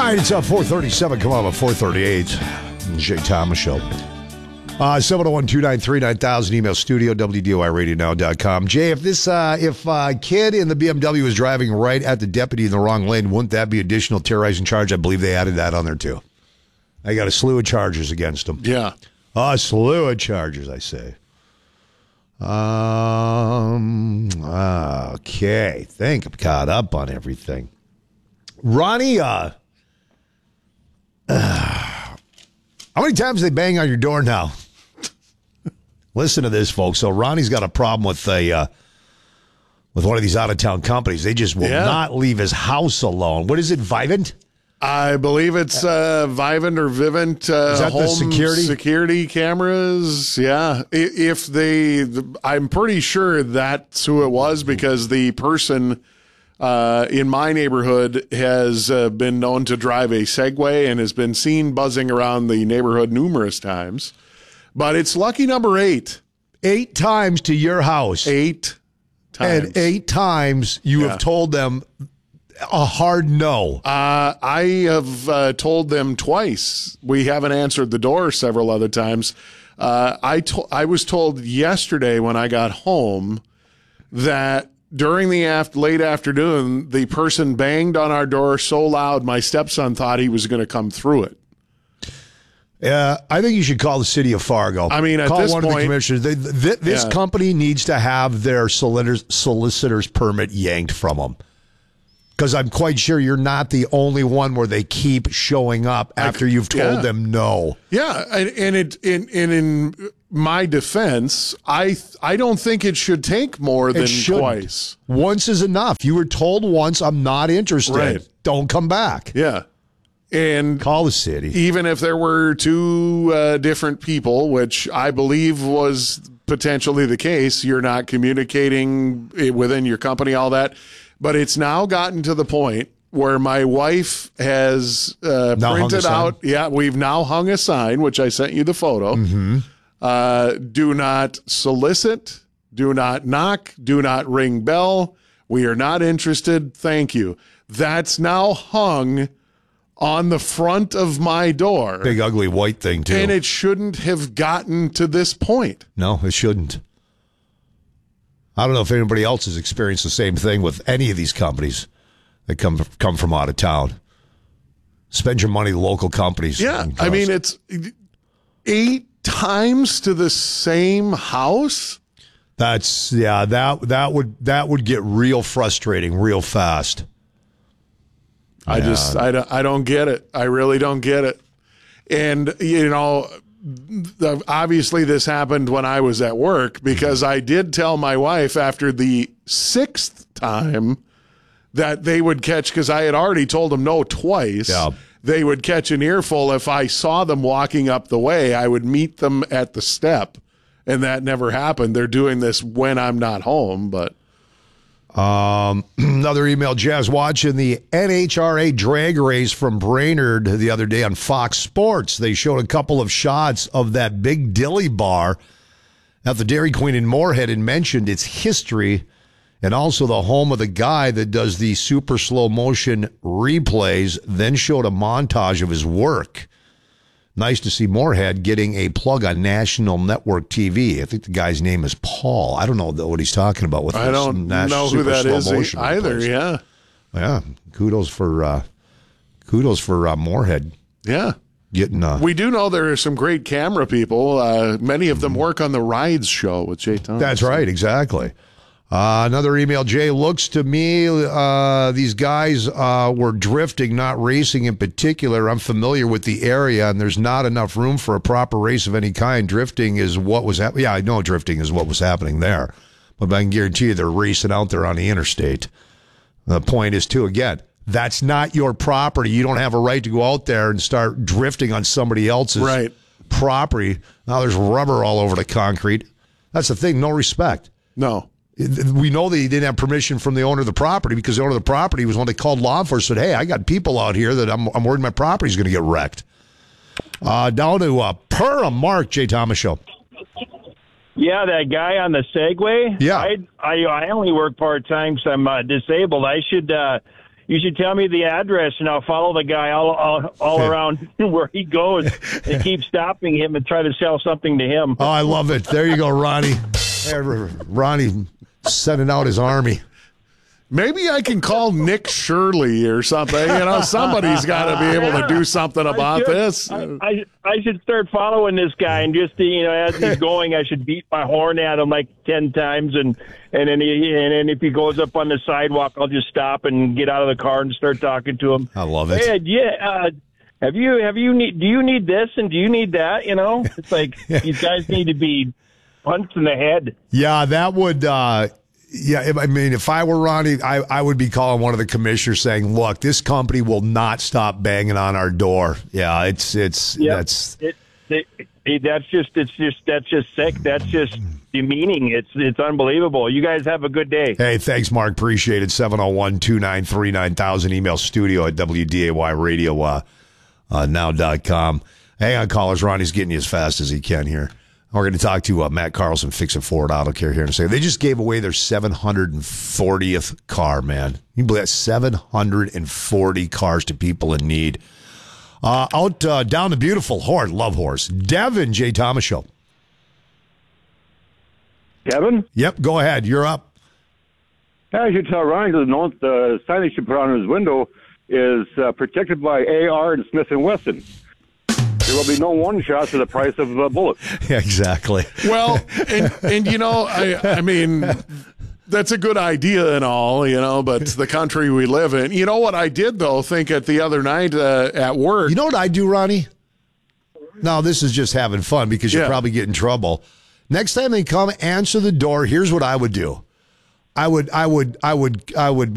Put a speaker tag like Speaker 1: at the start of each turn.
Speaker 1: right, it's 4:37. Come on, 4:38. Jay Thomas Show. 701-293-9000. Email studio, WDOIRadioNow.com. Jay, if kid in the BMW was driving right at the deputy in the wrong lane, wouldn't that be additional terrorizing charge? I believe they added that on there, too. I got a slew of charges against him.
Speaker 2: Yeah.
Speaker 1: A slew of charges, I say. Okay. Think I'm caught up on everything. Ronnie, how many times they bang on your door now? Listen to this, folks. So Ronnie's got a problem with one of these out-of-town companies. They just will not leave his house alone. What is it, Vivint?
Speaker 2: I believe it's Vivint or Vivint.
Speaker 1: Is that the
Speaker 2: security cameras? Yeah. I'm pretty sure that's who it was, because the person in my neighborhood has been known to drive a Segway and has been seen buzzing around the neighborhood numerous times. But it's lucky number 8.
Speaker 1: 8 times to your house.
Speaker 2: 8 times.
Speaker 1: And 8 times you have told them a hard no.
Speaker 2: I have told them twice. We haven't answered the door several other times. I was told yesterday when I got home that during the late afternoon, the person banged on our door so loud my stepson thought he was going to come through it.
Speaker 1: I think you should call the city of Fargo.
Speaker 2: I mean, at
Speaker 1: call
Speaker 2: this
Speaker 1: one
Speaker 2: point,
Speaker 1: of the commissioners. This company needs to have their solicitor's permit yanked from them. Because I'm quite sure you're not the only one where they keep showing up after you've told them no.
Speaker 2: Yeah, and in my defense, I don't think it should take more than twice.
Speaker 1: Once is enough. You were told once, I'm not interested.
Speaker 2: Right.
Speaker 1: Don't come back.
Speaker 2: Yeah. And
Speaker 1: call the city.
Speaker 2: Even if there were 2 different people, which I believe was potentially the case, you're not communicating within your company, all that. But it's now gotten to the point where my wife has printed out. Yeah, we've now hung a sign, which I sent you the photo.
Speaker 1: Mm-hmm.
Speaker 2: Do not solicit. Do not knock. Do not ring bell. We are not interested. Thank you. That's now hung on the front of my door.
Speaker 1: Big ugly white thing, too.
Speaker 2: And it shouldn't have gotten to this point.
Speaker 1: No, it shouldn't. I don't know if anybody else has experienced the same thing with any of these companies that come from out of town. Spend your money, local companies.
Speaker 2: Yeah, I mean, it's 8 times to the same house.
Speaker 1: That would get real frustrating real fast.
Speaker 2: I don't get it. I really don't get it. And, obviously this happened when I was at work, because I did tell my wife after the 6th time that they would catch, because I had already told them no twice.
Speaker 1: Yeah.
Speaker 2: They would catch an earful if I saw them walking up the way. I would meet them at the step, and that never happened. They're doing this when I'm not home, but...
Speaker 1: Another email, Jazz, watching the NHRA drag race from Brainerd the other day on Fox Sports. They showed a couple of shots of that Big Dilly bar at the Dairy Queen in Moorhead and mentioned its history and also the home of the guy that does the super slow motion replays, then showed a montage of his work. Nice to see Moorhead getting a plug on National Network TV. I think the guy's name is Paul. I don't know what he's talking about with this.
Speaker 2: I don't know who that is either.
Speaker 1: Replays. Yeah. Kudos for Moorhead.
Speaker 2: Yeah.
Speaker 1: Getting.
Speaker 2: We do know there are some great camera people. Many of them work on the Rides show with Jay Thomas.
Speaker 1: That's right. Exactly. Another email, Jay, looks to me these guys were drifting, not racing in particular. I'm familiar with the area, and there's not enough room for a proper race of any kind. Drifting is what was happening. Yeah, I know drifting is what was happening there. But I can guarantee you they're racing out there on the interstate. The point is, too, again, that's not your property. You don't have a right to go out there and start drifting on somebody else's property. Now there's rubber all over the concrete. That's the thing, no respect.
Speaker 2: No.
Speaker 1: We know that he didn't have permission from the owner of the property, because the owner of the property was when they called law enforcement, said, hey, I got people out here that I'm worried my property's going to get wrecked. Down to Perham, Mark, Jay Thomas Show.
Speaker 3: Yeah, that guy on the Segway.
Speaker 1: Yeah.
Speaker 3: I only work part-time because I'm disabled. I should you should tell me the address, and I'll follow the guy all around where he goes and keep stopping him and try to sell something to him.
Speaker 1: Oh, I love it. There you go, Ronnie. There, Ronnie sending out his army.
Speaker 2: Maybe I can call Nick Shirley or something. Somebody's got to be able to do something about this.
Speaker 3: I should start following this guy, and just as he's going, I should beat my horn at him like 10 times, and then if he goes up on the sidewalk, I'll just stop and get out of the car and start talking to him.
Speaker 1: I love it.
Speaker 3: Hey, do you need this and do you need that? It's like these guys need to be punched in the head.
Speaker 1: Yeah, that would. If I were Ronnie, I would be calling one of the commissioners saying, "Look, this company will not stop banging on our door." Yeah, that's
Speaker 3: just sick. That's just demeaning. It's unbelievable. You guys have a good day.
Speaker 1: Hey, thanks, Mark. Appreciate it. 701-293-9000. Email studio at WDAYradio now.com. Hang on, callers. Ronnie's getting you as fast as he can here. We're going to talk to Matt Carlson, Fix It Ford Auto Care here in a second. They just gave away their 740th car, man. You believe that? 740 cars to people in need. Down the beautiful Horse, Love Horse. Devin, Jay Thomas Show.
Speaker 4: Kevin?
Speaker 1: Yep, go ahead. You're up.
Speaker 4: I should tell Ronnie the signage you put on his window is protected by AR and Smith & Wesson. There will be no one shot to the price of a bullet.
Speaker 1: Yeah, exactly.
Speaker 2: Well, and I mean, that's a good idea and all, but the country we live in. You know what I did, though, think the other night at work?
Speaker 1: You know what I do, Ronnie? No, this is just having fun because you'll probably get in trouble. Next time they come, answer the door. Here's what I would do. I would